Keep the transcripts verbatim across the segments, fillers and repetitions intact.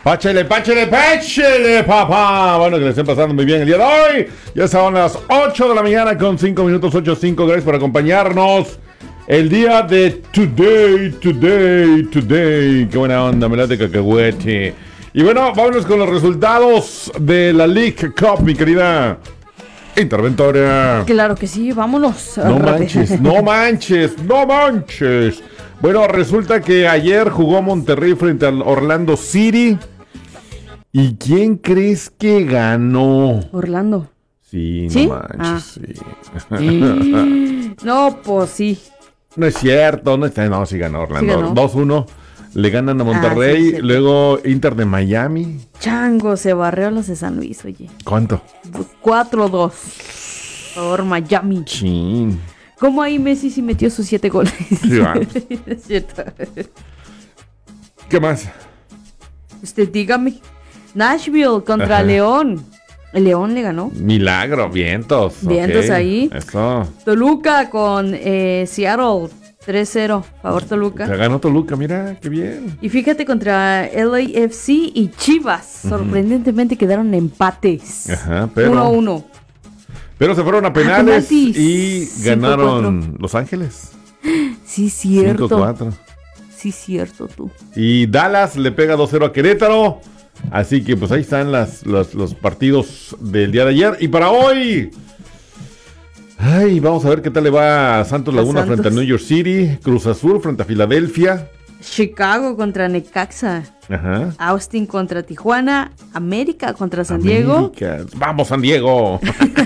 Páchele, páchele, páchele, papá. Bueno, que le estén pasando muy bien el día de hoy. Ya son las ocho de la mañana con cinco minutos, ocho cinco. Gracias por acompañarnos el día de Today, Today, Today. Qué buena onda, me late cacahuete. Y bueno, vámonos con los resultados de la League Cup, mi querida interventora. Claro que sí, vámonos. No manches, no manches, no manches. Bueno, resulta que ayer jugó Monterrey frente al Orlando City. ¿Y quién crees que ganó? Orlando. Sí, ¿Sí? no manches, Ah. sí. No, pues sí. No es cierto, no, está, no sí ganó Orlando. Sí ganó. dos uno, le ganan a Monterrey, Ah, sí, sí. luego Inter de Miami. Chango, se barrió a los de San Luis, oye. ¿Cuánto? cuatro dos. Por favor, Miami. Chin. ¿Cómo ahí Messi sí metió sus siete goles? Sí, va. Es cierto. ¿Qué más? Usted dígame. Nashville contra Ajá. León. El León le ganó. Milagro, vientos. Vientos ok, ahí. Eso. Toluca con eh, Seattle. tres cero. Favor Toluca. Se ganó Toluca, mira, qué bien. Y fíjate, contra L A F C y Chivas, Ujú. sorprendentemente quedaron empates. Ajá, pero. uno uno. Pero se fueron a penales penaltis. y cinco ganaron Los Ángeles. Sí, cierto. cinco cuatro. Sí, cierto, tú. Y Dallas le pega dos cero a Querétaro. Así que pues ahí están las, los, los partidos del día de ayer. Y para hoy. Ay, vamos a ver qué tal le va a Santos A Laguna Santos. frente a New York City. Cruz Azul frente a Filadelfia. Chicago contra Necaxa. Ajá. Austin contra Tijuana. América contra San Diego. América. Vamos, San Diego.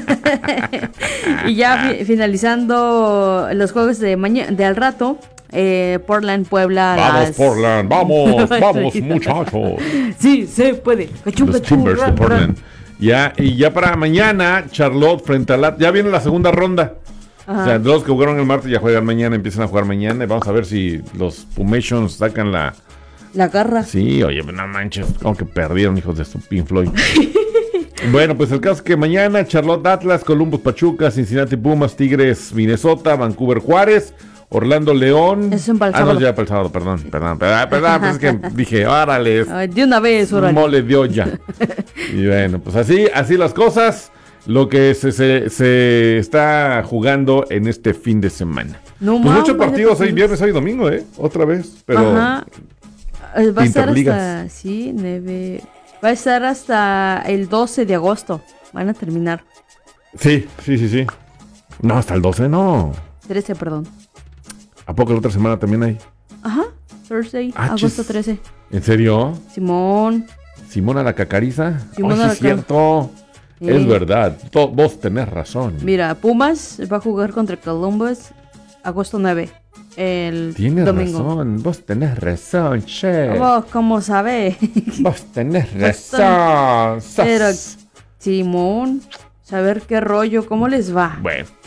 Y ya fi- finalizando los juegos de mañana, de al rato. eh, Portland, Puebla. a Vamos, las- Portland. Vamos, vamos, muchachos. Sí, se puede. Cachum, Los cachum, Timbers de ran, ran. Portland. Ya, y ya para mañana, Charlotte frente a la... Ya viene la segunda ronda. Ajá. O sea, los que jugaron el martes ya juegan mañana, empiezan a jugar mañana. Y vamos a ver si los Pumations sacan la... La garra. Sí, oye, no manches, como que perdieron, hijos de su Pink Floyd. Bueno, pues el caso es que mañana Charlotte Atlas, Columbus Pachuca, Cincinnati Pumas, Tigres Minnesota, Vancouver Juárez, Orlando León. Eso es para el Ah, no, sábado. ya para el sábado, perdón, perdón, perdón, perdón, pues es que dije, órale, Ay, de una vez, órale. mole de olla. Y bueno, pues así, así las cosas, lo que se, se, se está jugando en este fin de semana. No Pues mames, muchos partidos hoy, pues, viernes, hoy domingo, ¿eh? Otra vez, pero... Ajá. Eh, Va a estar Interligas. hasta, sí, nueve. Va a estar hasta el doce de agosto. Van a terminar. Sí, sí, sí, sí. No, hasta el doce, no. trece, perdón. ¿A poco la otra semana también hay? Ajá. Thursday, Ah, agosto chis. trece. ¿En serio? Simón. ¿Simona la cacariza? Simona Ay, la sí, es cierto. Sí. Es verdad. To- vos tenés razón. Mira, Pumas va a jugar contra Columbus agosto nueve. El Tienes domingo. razón. Vos tenés razón, che. Vos, ¿cómo sabés? Vos tenés razón. Pero, Sos- Simón, saber qué rollo, cómo les va. Bueno,